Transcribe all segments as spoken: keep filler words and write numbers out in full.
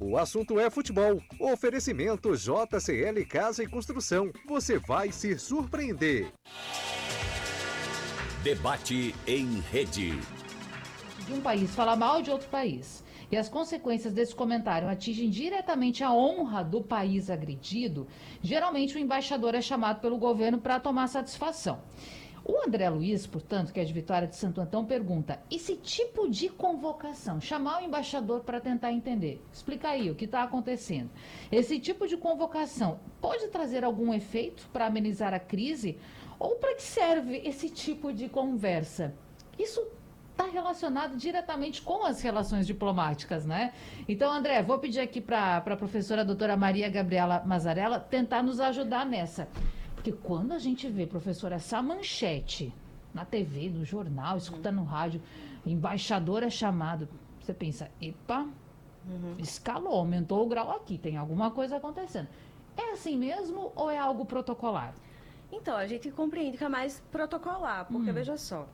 O assunto é futebol. Oferecimento J C L Casa e Construção. Você vai se surpreender. Debate em rede. De um país fala mal de outro país e as consequências desse comentário atingem diretamente a honra do país agredido, geralmente o embaixador é chamado pelo governo para tomar satisfação. O André Luiz, portanto, que é de Vitória de Santo Antão, pergunta: esse tipo de convocação, chamar o embaixador para tentar entender, explica aí o que está acontecendo. Esse tipo de convocação pode trazer algum efeito para amenizar a crise? Ou para que serve esse tipo de conversa? Isso está relacionado diretamente com as relações diplomáticas, né? Então, André, vou pedir aqui para a professora doutora Maria Gabriela Mazzarella tentar nos ajudar nessa. Porque quando a gente vê, professora, essa manchete na T V, no jornal, escutando no rádio, embaixador é chamado, você pensa, epa, uhum. escalou, aumentou o grau aqui, tem alguma coisa acontecendo. É assim mesmo ou é algo protocolar? Então, a gente compreende que é mais protocolar, porque hum. veja só,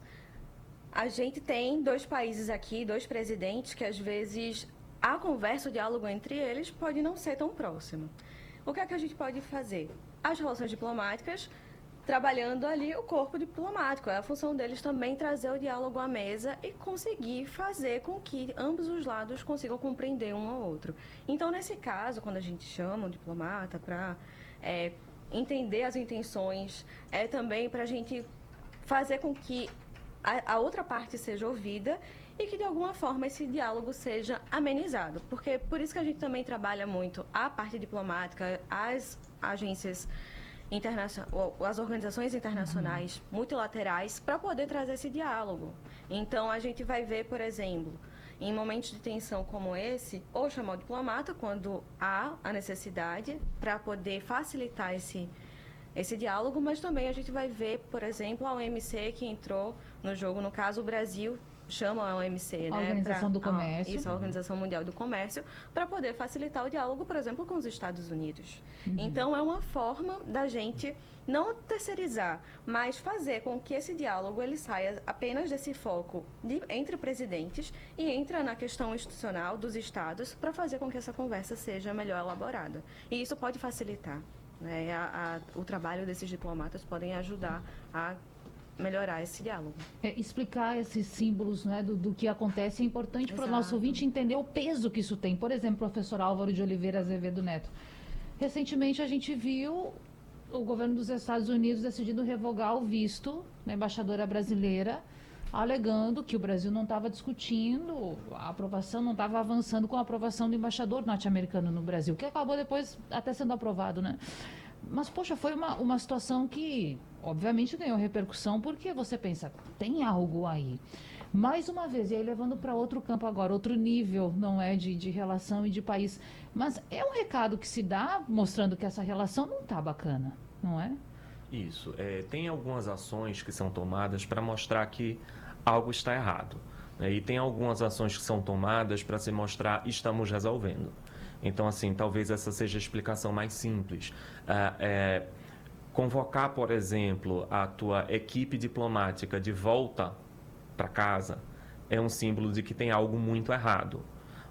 a gente tem dois países aqui, dois presidentes, que às vezes a conversa, o diálogo entre eles pode não ser tão próximo. O que é que a gente pode fazer? As relações diplomáticas, trabalhando ali o corpo diplomático. É a função deles também trazer o diálogo à mesa e conseguir fazer com que ambos os lados consigam compreender um ao outro. Então, nesse caso, quando a gente chama um diplomata para é, entender as intenções, é também para a gente fazer com que a, a outra parte seja ouvida e que, de alguma forma, esse diálogo seja amenizado. Porque por isso que a gente também trabalha muito a parte diplomática, as agências internacionais, as organizações internacionais uhum. multilaterais, para poder trazer esse diálogo. Então, a gente vai ver, por exemplo, em momentos de tensão como esse, ou chamar o diplomata quando há a necessidade para poder facilitar esse, esse diálogo, mas também a gente vai ver, por exemplo, a O M C que entrou no jogo, no caso o Brasil chama a O M C, a né? Organização pra, do Comércio. Ah, isso, a Organização Mundial do Comércio, para poder facilitar o diálogo, por exemplo, com os Estados Unidos. Uhum. Então, é uma forma da gente não terceirizar, mas fazer com que esse diálogo ele saia apenas desse foco de, entre presidentes e entra na questão institucional dos estados para fazer com que essa conversa seja melhor elaborada. E isso pode facilitar, né? a, a, o trabalho desses diplomatas podem ajudar a melhorar esse diálogo. É, explicar esses símbolos, né, do, do que acontece é importante para o nosso ouvinte entender o peso que isso tem. Por exemplo, professor Álvaro de Oliveira Azevedo Neto. Recentemente a gente viu o governo dos Estados Unidos decidindo revogar o visto da embaixadora brasileira, alegando que o Brasil não estava discutindo a aprovação, não estava avançando com a aprovação do embaixador norte-americano no Brasil, que acabou depois até sendo aprovado, né? Mas, poxa, foi uma, uma situação que, obviamente, ganhou repercussão, porque você pensa, tem algo aí. Mais uma vez, e aí levando para outro campo agora, outro nível, não é, de, de relação e de país. Mas é um recado que se dá mostrando que essa relação não está bacana, não é? Isso. É, tem algumas ações que são tomadas para mostrar que algo está errado, né? E tem algumas ações que são tomadas para se mostrar estamos resolvendo. Então, assim, talvez essa seja a explicação mais simples. Ah, é, convocar, por exemplo, a tua equipe diplomática de volta para casa é um símbolo de que tem algo muito errado.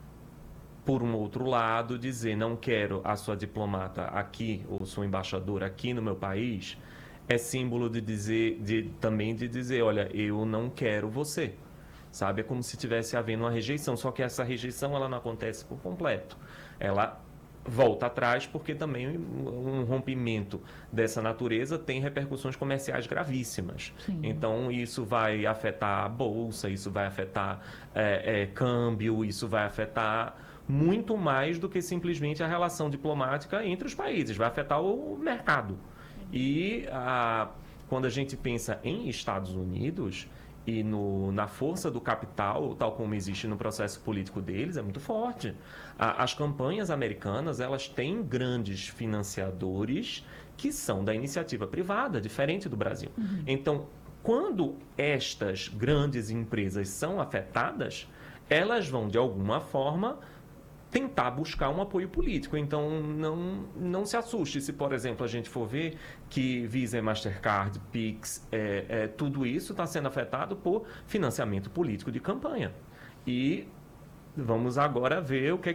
Por um outro lado, dizer não quero a sua diplomata aqui, ou sua embaixadora aqui no meu país, é símbolo de dizer, de, também de dizer, olha, eu não quero você. Sabe? É como se estivesse havendo uma rejeição, só que essa rejeição ela não acontece por completo. Ela volta atrás porque também um rompimento dessa natureza tem repercussões comerciais gravíssimas. Sim. Então, isso vai afetar a bolsa, isso vai afetar é, é, câmbio, isso vai afetar muito mais do que simplesmente a relação diplomática entre os países, vai afetar o mercado. E a, quando a gente pensa em Estados Unidos e no, na força do capital, tal como existe no processo político deles, é muito forte. A, as campanhas americanas, elas têm grandes financiadores que são da iniciativa privada, diferente do Brasil. Uhum. Então, quando estas grandes empresas são afetadas, elas vão, de alguma forma, tentar buscar um apoio político. Então, não, não se assuste se, por exemplo, a gente for ver que Visa, Mastercard, Pix, é, é, tudo isso está sendo afetado por financiamento político de campanha. E vamos agora ver o que